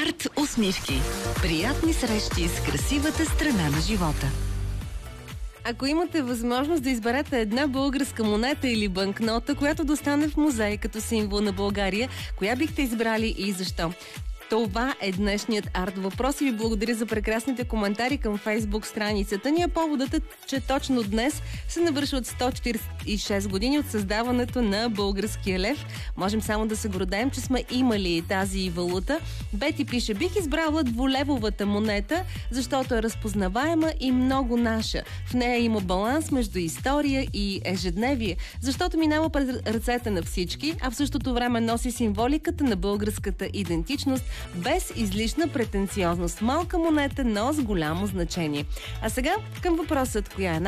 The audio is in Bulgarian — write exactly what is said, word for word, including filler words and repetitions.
Арт усмивки. Приятни срещи с красивата страна на живота. Ако имате възможност да изберете една българска монета или банкнота, която да остане в музей като символ на България, коя бихте избрали и защо? Това е днешният арт въпрос и ви благодаря за прекрасните коментари към Фейсбук страницата ни. А поводът е, че точно днес се навършват сто четиридесет и шест години от създаването на българския лев. Можем само да се гордеем, че сме имали тази валута. Бети пише: бих избрала двулевовата монета, защото е разпознаваема и много наша. В нея има баланс между история и ежедневие, защото минава пред ръцете на всички, а в същото време носи символиката на българската идентичност, без излишна претенциозност. Малка монета, но с голямо значение. А сега към въпросът: коя е